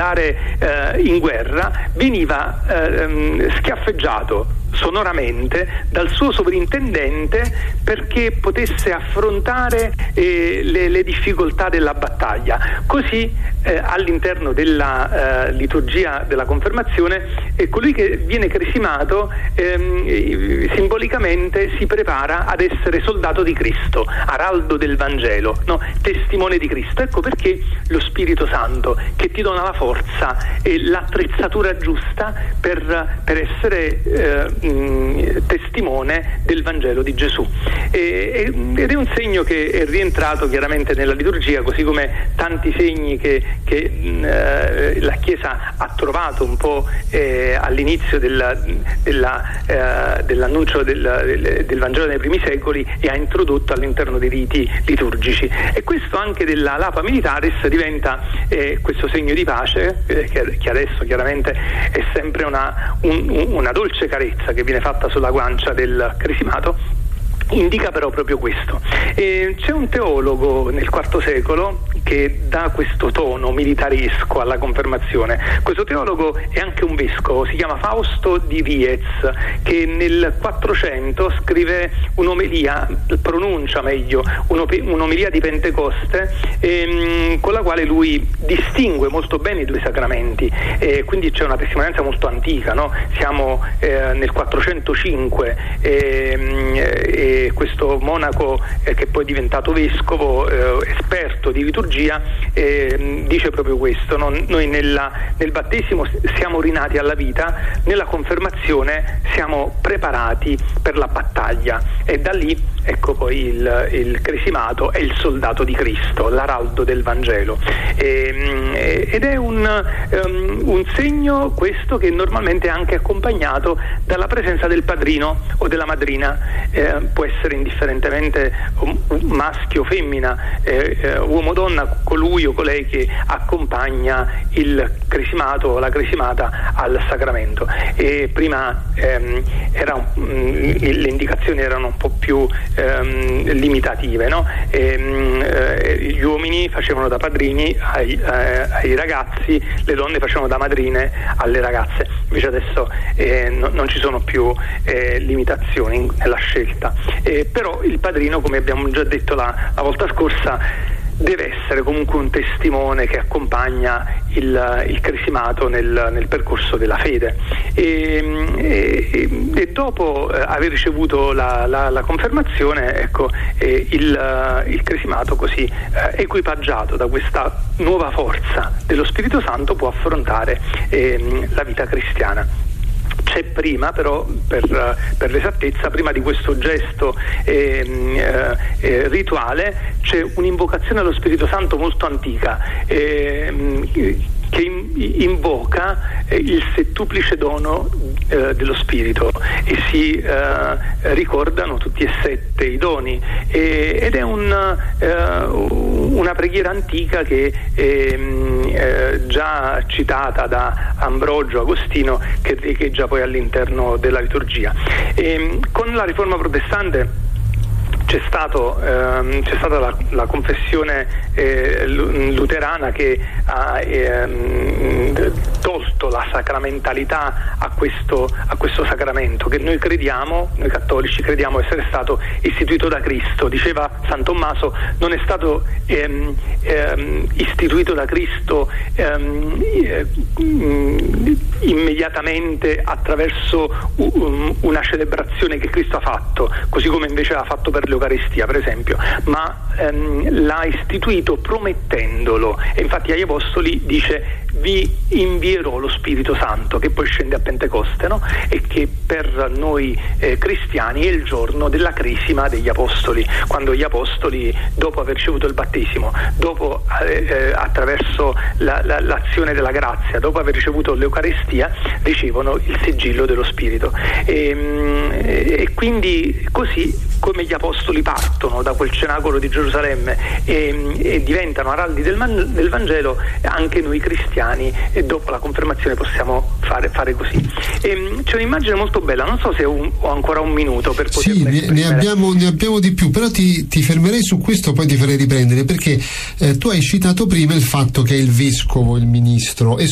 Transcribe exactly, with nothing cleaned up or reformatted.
andare eh, in guerra, veniva eh, schiaffeggiato sonoramente dal suo sovrintendente perché potesse affrontare eh, le, le difficoltà della battaglia. Così eh, all'interno della eh, liturgia della confermazione eh, colui che viene cresimato ehm, simbolicamente si prepara ad essere soldato di Cristo, araldo del Vangelo, no? Testimone di Cristo. Ecco perché lo Spirito Santo, che ti dona la forza e l'attrezzatura giusta per, per essere eh, testimone del Vangelo di Gesù, e, ed è un segno che è rientrato chiaramente nella liturgia, così come tanti segni che, che eh, la Chiesa ha trovato un po' eh, all'inizio della, della, eh, dell'annuncio del, del, del Vangelo nei primi secoli e ha introdotto all'interno dei riti liturgici. E questo anche della Lapa Militaris diventa eh, questo segno di pace eh, che, che adesso chiaramente è sempre una, un, una dolce carezza che viene fatta sulla guancia del cresimato, indica però proprio questo. E c'è un teologo nel quarto secolo che dà questo tono militaresco alla confermazione. Questo teologo è anche un vescovo, si chiama Fausto di Riez, che nel quattrocento scrive un'omelia, pronuncia meglio, un'omelia di Pentecoste, ehm, con la quale lui distingue molto bene i due sacramenti, e quindi c'è una testimonianza molto antica, no? Siamo eh, nel quattrocentocinque, ehm, e questo monaco eh, che poi è diventato vescovo, eh, esperto di liturgia, eh, dice proprio questo, no? Noi nella, nel battesimo siamo rinati alla vita, nella confermazione siamo preparati per la battaglia, e da lì ecco poi il, il cresimato è il soldato di Cristo, l'araldo del Vangelo, e, ed è un, um, un segno questo che normalmente è anche accompagnato dalla presenza del padrino o della madrina, eh, può essere indifferentemente maschio o femmina, eh, eh, uomo o donna, colui o colei che accompagna il cresimato o la cresimata al sacramento. E prima ehm, era un, le indicazioni erano un po' più ehm, limitative, no? E, eh, gli uomini facevano da padrini ai, eh, ai ragazzi, le donne facevano da madrine alle ragazze. Invece adesso eh, no, non ci sono più eh, limitazioni nella scelta, eh, però il padrino, come abbiamo già detto la, la volta scorsa, deve essere comunque un testimone che accompagna il, il cresimato nel, nel percorso della fede, e, e, e dopo eh, aver ricevuto la, la, la confermazione, ecco, eh, il, il cresimato così eh, equipaggiato da questa nuova forza dello Spirito Santo può affrontare eh, la vita cristiana. C'è prima però, per, per l'esattezza, prima di questo gesto eh, eh, rituale, c'è un'invocazione allo Spirito Santo molto antica, eh, che invoca il settuplice dono eh, dello Spirito, e si eh, ricordano tutti e sette i doni, e, ed è un, eh, una preghiera antica che è eh, già citata da Ambrogio, Agostino, che riecheggia poi all'interno della liturgia. E, con la Riforma Protestante c'è stato ehm, c'è stata la, la confessione eh, luterana che ha ehm, tolto la sacramentalità a questo, a questo sacramento, che noi crediamo, noi cattolici crediamo essere stato istituito da Cristo. Diceva San Tommaso, non è stato ehm, ehm, istituito da Cristo ehm, ehm, immediatamente attraverso um, una celebrazione che Cristo ha fatto, così come invece ha fatto per l'Eucaristia, per esempio, ma ehm, l'ha istituito promettendolo, e infatti agli Apostoli dice: vi invierò lo Spirito Santo, che poi scende a Pentecoste, no? E che per noi eh, cristiani è il giorno della crisima degli Apostoli, quando gli Apostoli, dopo aver ricevuto il battesimo, dopo eh, eh, attraverso la, la, l'azione della grazia, dopo aver ricevuto l'Eucaristia, ricevono il sigillo dello Spirito, e, e quindi così come gli Apostoli partono da quel cenacolo di Gerusalemme e, e diventano araldi del, man, del Vangelo, anche noi cristiani, e dopo la confermazione possiamo fare, fare così. E, c'è un'immagine molto bella, non so se ho, un, ho ancora un minuto per poter Sì, ne, ne, abbiamo, ne abbiamo di più, però ti, ti fermerei su questo, poi ti farei riprendere, perché eh, tu hai citato prima il fatto che è il vescovo il ministro, e